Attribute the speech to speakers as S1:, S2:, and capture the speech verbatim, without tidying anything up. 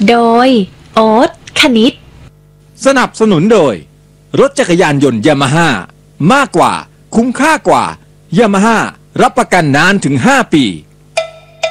S1: โดยโอ๊ตคณิต
S2: สนับสนุนโดยรถจักรยานยนต์ยามาฮ่ามากกว่าคุ้มค่ากว่ายามาฮ่ารับประกันนานถึงห้าปี